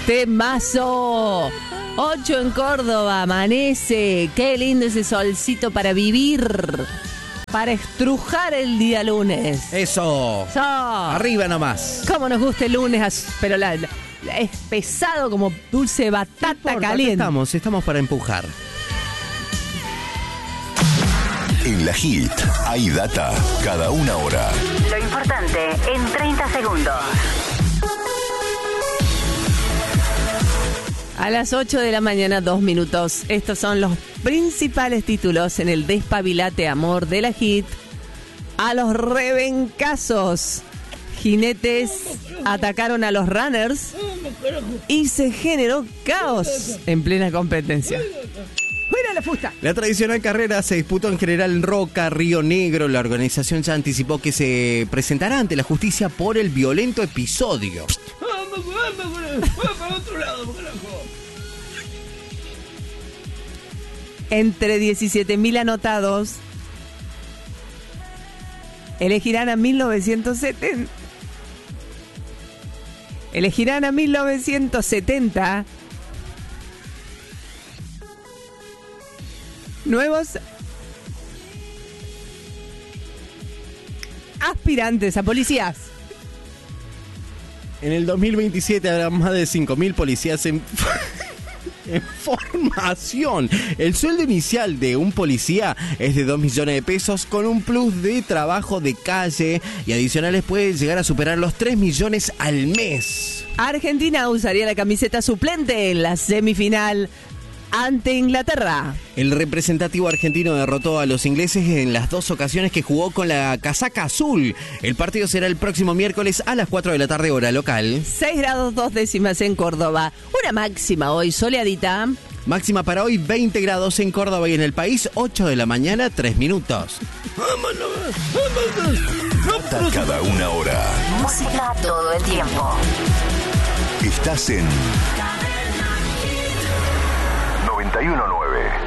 Temazo. 8 en Córdoba, amanece. Qué lindo ese solcito para vivir. Para estrujar el día lunes. Eso. Arriba nomás. Cómo nos gusta el lunes, pero es pesado como dulce batata caliente. Estamos para empujar. En la Hit hay data cada una hora. Lo importante en 30 segundos. A las 8 de la mañana, 2 minutos. Estos son los principales títulos en el Despabilate Amor de la Hit. A los rebencazos. Jinetes atacaron a los runners y se generó caos en plena competencia. ¡Fuera la fusta! La tradicional carrera se disputó en General Roca, Río Negro. La organización ya anticipó que se presentará ante la justicia por el violento episodio. Entre 17.000 anotados, elegirán a 1970. Elegirán a 1970 nuevos aspirantes a policías. En el 2027 habrá más de 5.000 policías en formación. El sueldo inicial de un policía es de 2 millones de pesos con un plus de trabajo de calle y adicionales puede llegar a superar los 3 millones al mes. Argentina usaría la camiseta suplente en la semifinal ante Inglaterra. El representativo argentino derrotó a los ingleses en las 2 ocasiones que jugó con la casaca azul. El partido será el próximo miércoles a las 4 de la tarde, hora local. 6 grados 2 décimas en Córdoba. Una máxima hoy soleadita. Máxima para hoy 20 grados en Córdoba y en el país, 8 de la mañana, 3 minutos. Data cada una hora. Música todo el tiempo. Estás en 91.9.